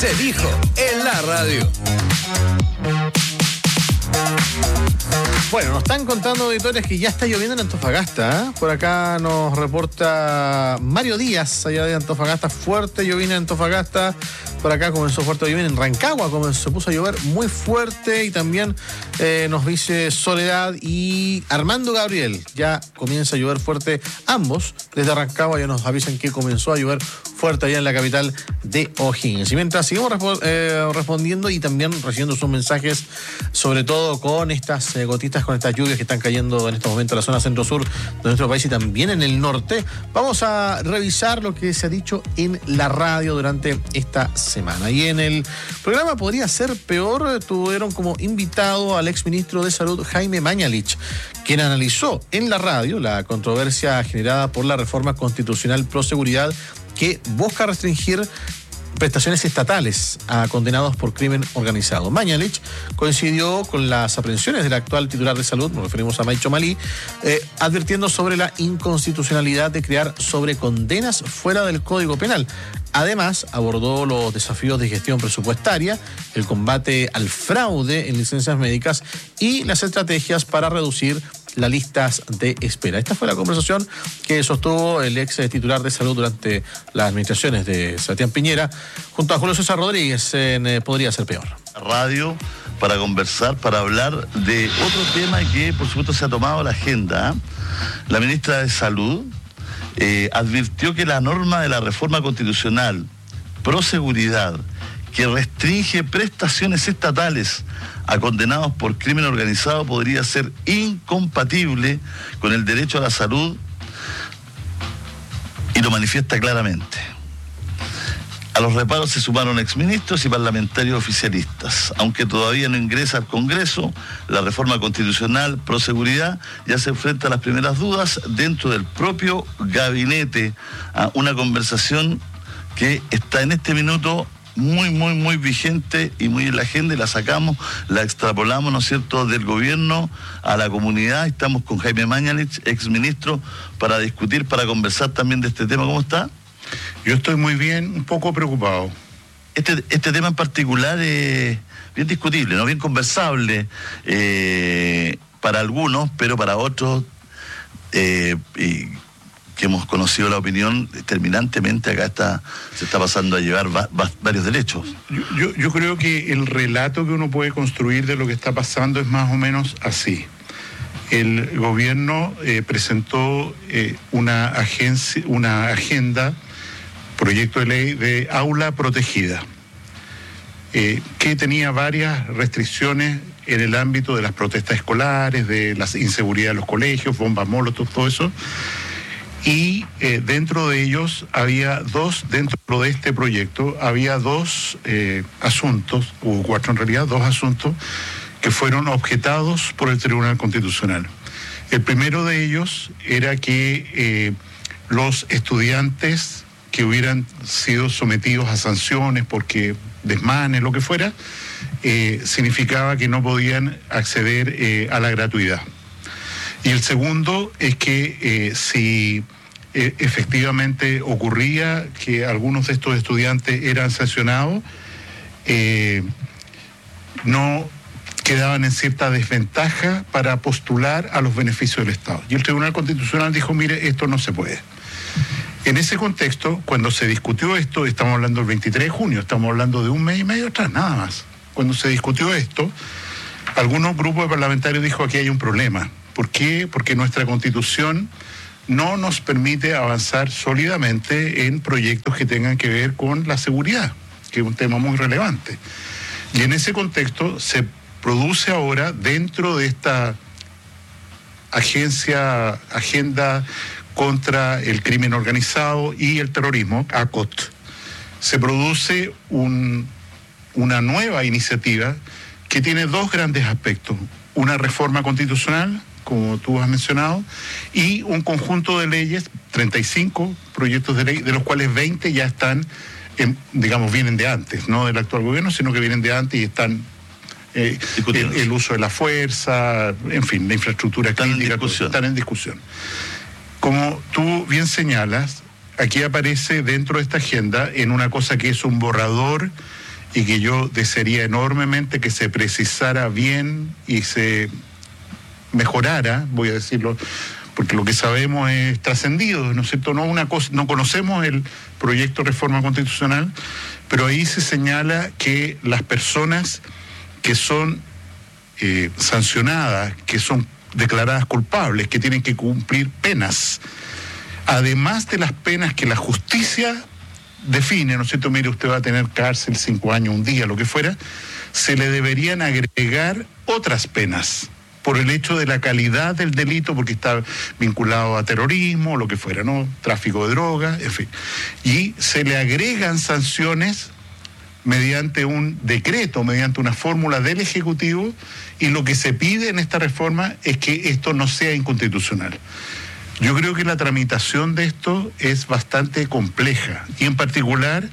Se dijo en la radio. Bueno, nos están contando auditores que ya está lloviendo en Antofagasta, ¿eh? Por acá nos reporta Mario Díaz, allá de Antofagasta, fuerte llovina en Antofagasta. Por acá comenzó fuerte llover en Rancagua, se puso a llover muy fuerte. Y también nos dice Soledad y Armando Gabriel, ya comienza a llover fuerte ambos. Desde Rancagua ya nos avisan que comenzó a llover fuerte allá en la capital de O'Higgins. Y mientras seguimos respondiendo y también recibiendo sus mensajes, sobre todo con estas gotitas, con estas lluvias que están cayendo en estos momentos en la zona centro-sur de nuestro país y también en el norte, vamos a revisar lo que se ha dicho en la radio durante esta semana. Y en el programa Podría Ser Peor tuvieron como invitado al exministro de Salud Jaime Mañalich, quien analizó en la radio la controversia generada por la reforma constitucional pro seguridad que busca restringir prestaciones estatales a condenados por crimen organizado. Mañalich coincidió con las aprehensiones del actual titular de salud, nos referimos a Maicho Malí, advirtiendo sobre la inconstitucionalidad de crear sobrecondenas fuera del Código Penal. Además, abordó los desafíos de gestión presupuestaria, el combate al fraude en licencias médicas y las estrategias para reducir las listas de espera. Esta fue la conversación que sostuvo el ex titular de salud durante las administraciones de Sebastián Piñera junto a Julio César Rodríguez en Podría Ser Peor. Radio para conversar, para hablar de otro tema que por supuesto se ha tomado a la agenda. La ministra de Salud advirtió que la norma de la reforma constitucional pro seguridad que restringe prestaciones estatales a condenados por crimen organizado podría ser incompatible con el derecho a la salud y lo manifiesta claramente. A los reparos se sumaron exministros y parlamentarios oficialistas. Aunque todavía no ingresa al Congreso, la reforma constitucional pro seguridad ya se enfrenta a las primeras dudas dentro del propio gabinete, a una conversación que está en este minuto muy vigente y muy en la agenda, y la sacamos, la extrapolamos, ¿no es cierto?, del gobierno a la comunidad. Estamos con Jaime Mañalich, exministro, para discutir, para conversar también de este tema. ¿Cómo está? Yo estoy muy bien, un poco preocupado. Este tema en particular es bien discutible, ¿no? Bien conversable para algunos, pero para otros que hemos conocido la opinión terminantemente, acá se está pasando a llevar varios derechos. Yo creo que el relato que uno puede construir de lo que está pasando es más o menos así. El gobierno presentó una agenda, proyecto de ley de aula protegida, que tenía varias restricciones en el ámbito de las protestas escolares, de la inseguridad de los colegios, bombas molotov, todo eso. Y dentro de ellos dentro de este proyecto había dos asuntos, hubo cuatro en realidad, dos asuntos que fueron objetados por el Tribunal Constitucional. El primero de ellos era que los estudiantes que hubieran sido sometidos a sanciones porque desmanes, lo que fuera, significaba que no podían acceder a la gratuidad. Y el segundo es que si efectivamente ocurría que algunos de estos estudiantes eran sancionados, no quedaban en cierta desventaja para postular a los beneficios del Estado. Y el Tribunal Constitucional dijo, mire, esto no se puede. En ese contexto, cuando se discutió esto, estamos hablando del 23 de junio, estamos hablando de un mes y medio atrás, nada más. Cuando se discutió esto, algunos grupos de parlamentarios dijo, aquí hay un problema. ¿Por qué? Porque nuestra Constitución no nos permite avanzar sólidamente en proyectos que tengan que ver con la seguridad, que es un tema muy relevante. Y en ese contexto se produce ahora, dentro de esta agenda contra el crimen organizado y el terrorismo, ACOT, se produce una nueva iniciativa que tiene dos grandes aspectos: una reforma constitucional, como tú has mencionado, y un conjunto de leyes, 35 proyectos de ley, de los cuales 20 ya están, vienen de antes, no del actual gobierno, sino que vienen de antes y están el uso de la fuerza, en fin, la infraestructura crítica, están en discusión. Como tú bien señalas, aquí aparece dentro de esta agenda, en una cosa que es un borrador y que yo desearía enormemente que se precisara bien y se mejorara, voy a decirlo, porque lo que sabemos es trascendido, ¿no es cierto? No conocemos el proyecto de reforma constitucional, pero ahí se señala que las personas que son sancionadas, que son declaradas culpables, que tienen que cumplir penas, además de las penas que la justicia define, ¿no es cierto? Mire, usted va a tener cárcel 5 años, un día, lo que fuera, se le deberían agregar otras penas por el hecho de la calidad del delito, porque está vinculado a terrorismo, lo que fuera, ¿no? Tráfico de drogas, en fin. Y se le agregan sanciones mediante un decreto, mediante una fórmula del Ejecutivo, y lo que se pide en esta reforma es que esto no sea inconstitucional. Yo creo que la tramitación de esto es bastante compleja, y en particular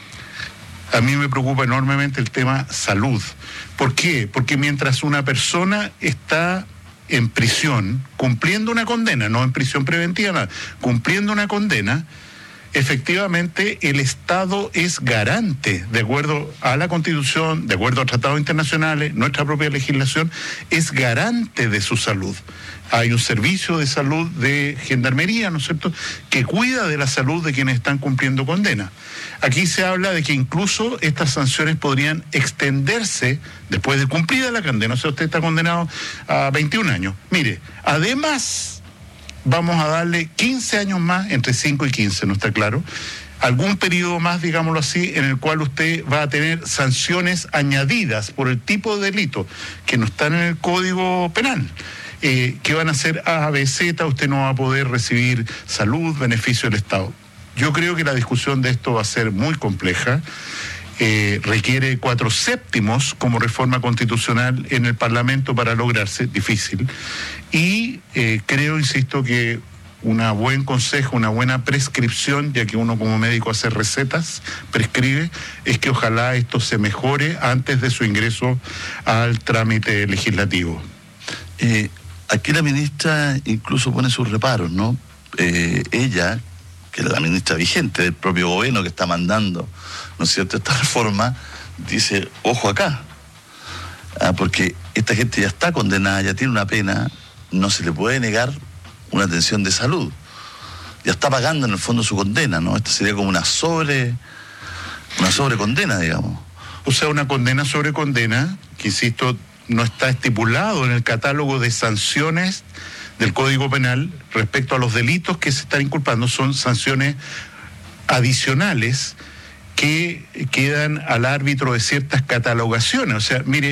a mí me preocupa enormemente el tema salud. ¿Por qué? Porque mientras una persona está en prisión, cumpliendo una condena, no en prisión preventiva, nada, cumpliendo una condena, efectivamente el Estado es garante, de acuerdo a la Constitución, de acuerdo a tratados internacionales, nuestra propia legislación, es garante de su salud. Hay un servicio de salud de gendarmería, ¿no es cierto?, que cuida de la salud de quienes están cumpliendo condena. Aquí se habla de que incluso estas sanciones podrían extenderse después de cumplida la condena. O sea, usted está condenado a 21 años. Mire, además vamos a darle 15 años más, entre 5 y 15, ¿no está claro? Algún periodo más, digámoslo así, en el cual usted va a tener sanciones añadidas por el tipo de delito que no están en el Código Penal. Que van a ser A, B, Z, usted no va a poder recibir salud, beneficio del Estado. Yo creo que la discusión de esto va a ser muy compleja, requiere 4/7 como reforma constitucional en el Parlamento para lograrse, difícil, y creo, insisto, que un buen consejo, una buena prescripción, ya que uno como médico hace recetas, prescribe, es que ojalá esto se mejore antes de su ingreso al trámite legislativo. Aquí la ministra incluso pone sus reparos, ¿no? Ella, que es la ministra vigente del propio gobierno que está mandando, ¿no es cierto?, esta reforma, dice, ojo acá, porque esta gente ya está condenada, ya tiene una pena, no se le puede negar una atención de salud. Ya está pagando en el fondo su condena, ¿no? Esta sería como una sobrecondena, digamos. O sea, una condena sobre condena, que insisto, no está estipulado en el catálogo de sanciones del Código Penal respecto a los delitos que se están inculpando. Son sanciones adicionales que quedan al árbitro de ciertas catalogaciones. O sea, mire,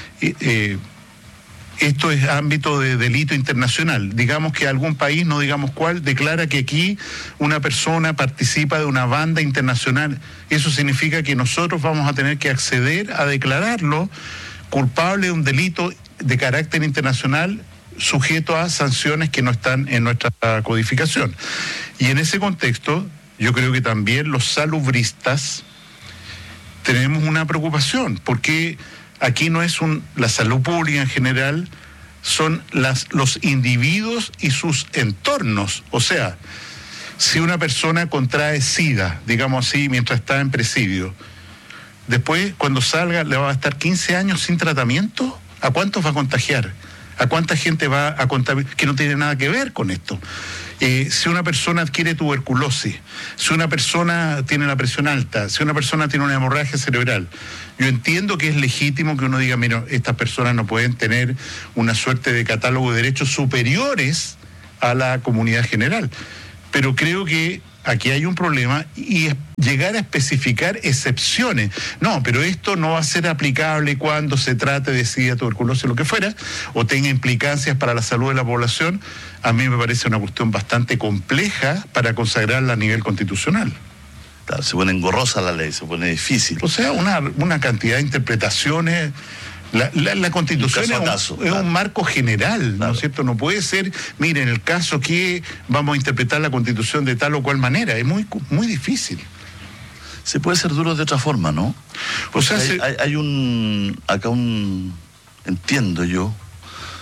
esto es ámbito de delito internacional. Digamos que algún país, no digamos cuál, declara que aquí una persona participa de una banda internacional. Eso significa que nosotros vamos a tener que acceder a declararlo culpable de un delito de carácter internacional sujeto a sanciones que no están en nuestra codificación. Y en ese contexto, yo creo que también los salubristas tenemos una preocupación, porque aquí no es la salud pública en general, son los individuos y sus entornos. O sea, si una persona contrae SIDA, digamos así, mientras está en presidio, después, cuando salga, le va a estar 15 años sin tratamiento. ¿A cuántos va a contagiar? ¿A cuánta gente va a contaminar? Que no tiene nada que ver con esto. Si una persona adquiere tuberculosis, si una persona tiene la presión alta, si una persona tiene una hemorragia cerebral, yo entiendo que es legítimo que uno diga, mira, estas personas no pueden tener una suerte de catálogo de derechos superiores a la comunidad general. Pero creo que aquí hay un problema, y es llegar a especificar excepciones. No, pero esto no va a ser aplicable cuando se trate de SIDA, tuberculosis, lo que fuera, o tenga implicancias para la salud de la población. A mí me parece una cuestión bastante compleja para consagrarla a nivel constitucional. Claro, se pone engorrosa la ley, se pone difícil. O sea, una cantidad de interpretaciones. La Constitución es un marco general, claro, ¿no es cierto? No puede ser, mire, en el caso que vamos a interpretar la Constitución de tal o cual manera, es muy, muy difícil. Se puede ser duro de otra forma, ¿no? O sea, entiendo yo,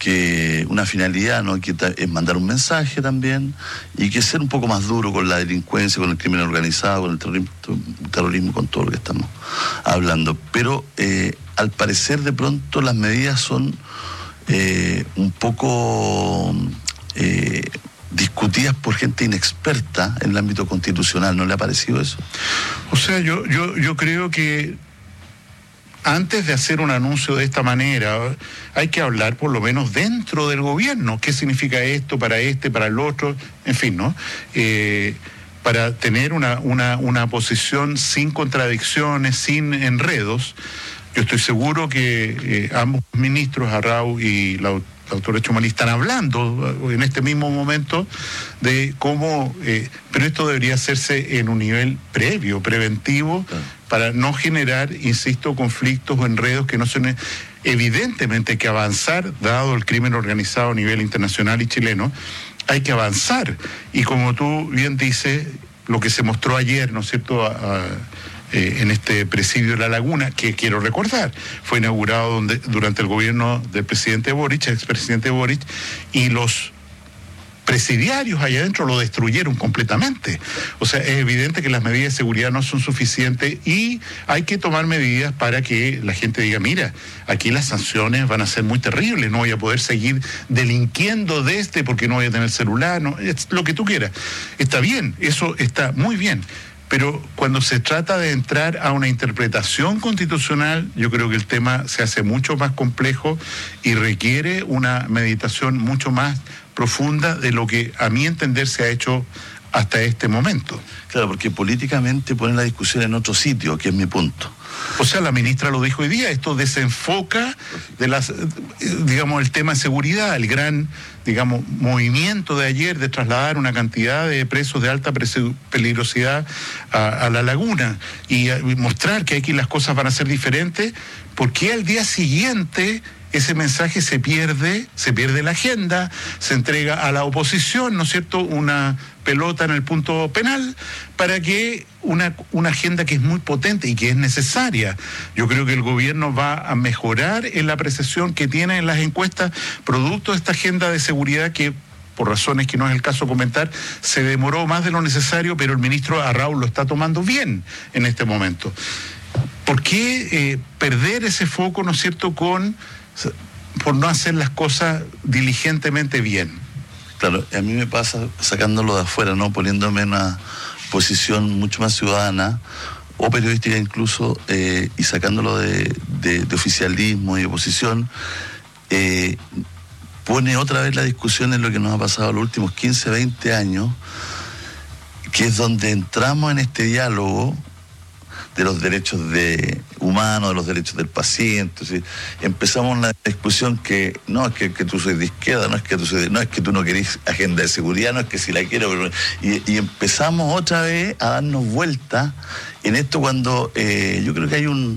que una finalidad, ¿no?, que es mandar un mensaje también, y que ser un poco más duro con la delincuencia, con el crimen organizado, con el terrorismo, con todo lo que estamos hablando. Pero al parecer de pronto las medidas son un poco discutidas por gente inexperta en el ámbito constitucional. ¿No le ha parecido eso? O sea, yo creo que antes de hacer un anuncio de esta manera, hay que hablar por lo menos dentro del gobierno. ¿Qué significa esto para para el otro? En fin, ¿no? Para tener una posición sin contradicciones, sin enredos. Yo estoy seguro que ambos ministros, Arrau y la doctora Chomalí, están hablando en este mismo momento de cómo, pero esto debería hacerse en un nivel previo, preventivo, para no generar, insisto, conflictos o enredos que no son. Evidentemente hay que avanzar, dado el crimen organizado a nivel internacional y chileno, hay que avanzar. Y como tú bien dices, lo que se mostró ayer, ¿no es cierto?, en este presidio de La Laguna, que quiero recordar, fue inaugurado durante el gobierno del presidente Boric, expresidente Boric, y los presidiarios allá adentro lo destruyeron completamente. O sea, es evidente que las medidas de seguridad no son suficientes y hay que tomar medidas para que la gente diga, mira, aquí las sanciones van a ser muy terribles, no voy a poder seguir delinquiendo porque no voy a tener celular, no, es lo que tú quieras. Está bien, eso está muy bien. Pero cuando se trata de entrar a una interpretación constitucional, yo creo que el tema se hace mucho más complejo y requiere una meditación mucho más profunda de lo que, a mi entender, se ha hecho hasta este momento. Claro, porque políticamente ponen la discusión en otro sitio, que es mi punto. O sea, la ministra lo dijo hoy día, esto desenfoca digamos, el tema de seguridad, el gran, digamos, movimiento de ayer de trasladar una cantidad de presos de alta peligrosidad a La Laguna y mostrar que aquí las cosas van a ser diferentes. ¿Por qué al día siguiente ese mensaje se pierde la agenda, se entrega a la oposición, ¿no es cierto?, una pelota en el punto penal, para que una agenda que es muy potente y que es necesaria? Yo creo que el gobierno va a mejorar en la apreciación que tiene en las encuestas, producto de esta agenda de seguridad que, por razones que no es el caso comentar, se demoró más de lo necesario, pero el ministro Arrau lo está tomando bien en este momento. ¿Por qué perder ese foco, ¿no es cierto?, por no hacer las cosas diligentemente bien? Claro, a mí me pasa sacándolo de afuera, ¿no?, poniéndome en una posición mucho más ciudadana o periodística incluso, y sacándolo de oficialismo y oposición, pone otra vez la discusión en lo que nos ha pasado los últimos 15, 20 años, que es donde entramos en este diálogo de los derechos humanos, de los derechos del paciente. ¿Sí? Empezamos una discusión que no es que tú sois de izquierda, no es que tú no querís agenda de seguridad, no es que si la quiero, pero, y empezamos otra vez a darnos vuelta en esto cuando yo creo que hay un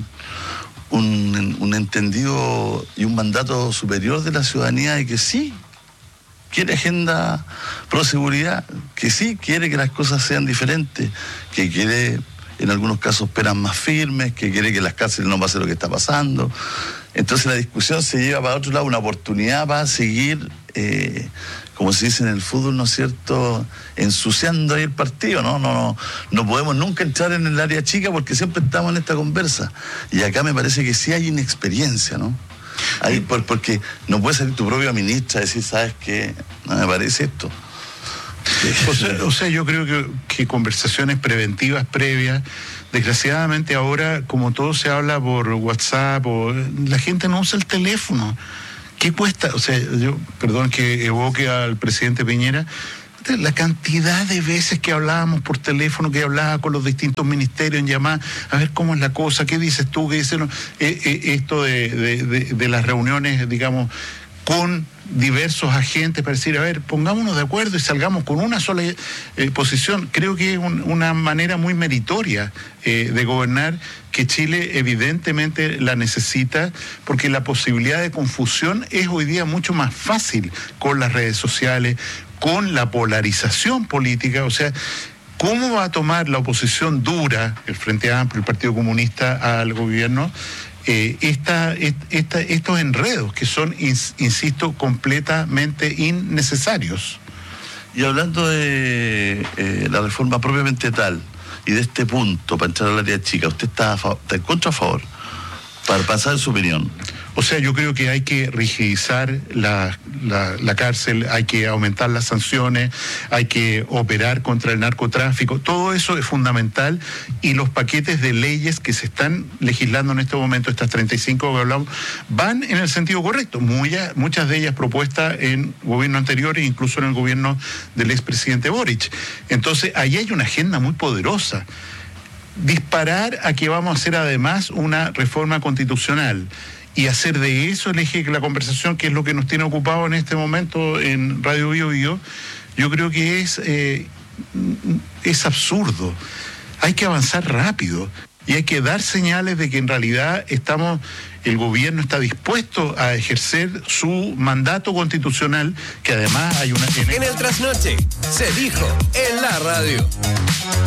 entendido y un mandato superior de la ciudadanía de que sí quiere agenda pro seguridad, que sí quiere que las cosas sean diferentes, que quiere en algunos casos penas más firmes, que quiere que en las cárceles no pase lo que está pasando. Entonces la discusión se lleva para otro lado, una oportunidad para seguir, como se dice en el fútbol, ¿no es cierto?, ensuciando ahí el partido, ¿no? No podemos nunca entrar en el área chica porque siempre estamos en esta conversa. Y acá me parece que sí hay inexperiencia, ¿no? Ahí, porque no puede salir tu propia ministra a decir, ¿sabes qué? No me parece esto. O sea, yo creo que conversaciones preventivas previas, desgraciadamente ahora, como todo se habla por WhatsApp, la gente no usa el teléfono. ¿Qué cuesta? O sea, perdón que evoque al presidente Piñera, la cantidad de veces que hablábamos por teléfono, que hablaba con los distintos ministerios en llamada, a ver cómo es la cosa, qué dices tú, qué dices no, esto de las reuniones, digamos, con diversos agentes para decir, a ver, pongámonos de acuerdo y salgamos con una sola posición. Creo que es una manera muy meritoria de gobernar, que Chile evidentemente la necesita, porque la posibilidad de confusión es hoy día mucho más fácil con las redes sociales, con la polarización política. O sea, ¿cómo va a tomar la oposición dura, el Frente Amplio, el Partido Comunista, al gobierno? estos enredos que son, insisto, completamente innecesarios. Y hablando de la reforma propiamente tal y de este punto para entrar al área chica, ¿usted está en contra o a favor? Para pasar su opinión. O sea, yo creo que hay que rigidizar la cárcel, hay que aumentar las sanciones, hay que operar contra el narcotráfico. Todo eso es fundamental y los paquetes de leyes que se están legislando en este momento, estas 35 que hablamos, van en el sentido correcto. Muchas de ellas propuestas en gobiernos anteriores, incluso en el gobierno del expresidente Boric. Entonces, ahí hay una agenda muy poderosa. Disparar a que vamos a hacer además una reforma constitucional y hacer de eso el eje de la conversación, que es lo que nos tiene ocupado en este momento en Radio Bio Bio, yo creo que es absurdo. Hay que avanzar rápido y hay que dar señales de que en realidad el gobierno está dispuesto a ejercer su mandato constitucional, que además hay una... En el trasnoche se dijo en la radio.